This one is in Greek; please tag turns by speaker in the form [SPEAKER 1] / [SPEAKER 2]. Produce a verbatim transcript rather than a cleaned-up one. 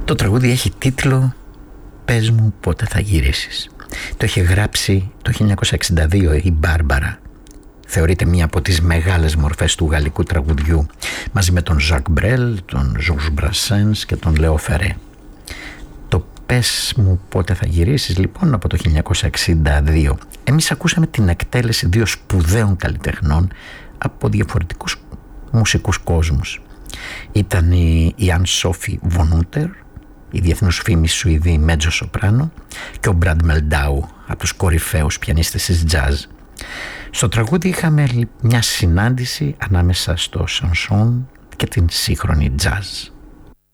[SPEAKER 1] Το τραγούδι έχει τίτλο «Πες μου πότε θα γυρίσεις». Το είχε γράψει το χίλια εννιακόσια εξήντα δύο η Μπάρμπαρα. Θεωρείται μία από τις μεγάλες μορφές του γαλλικού τραγουδιού, μαζί με τον Ζακ Μπρέλ, τον Ζορζ Μπρασένς και τον Λέο Φερέ. Το «Πες μου πότε θα γυρίσεις» λοιπόν από το χίλια εννιακόσια εξήντα δύο. Εμείς ακούσαμε την εκτέλεση δύο σπουδαίων καλλιτεχνών από διαφορετικούς μουσικούς κόσμους. Ήταν η Ιάν Σόφι Βονούτερ, η διεθνούς φήμης Σουηδή μέτζο σοπράνο, και ο Μπραντ Μελντάου, από τους κορυφαίους πιανίστες της jazz. Στο τραγούδι είχαμε μια συνάντηση ανάμεσα στο σανσόν και την σύγχρονη jazz.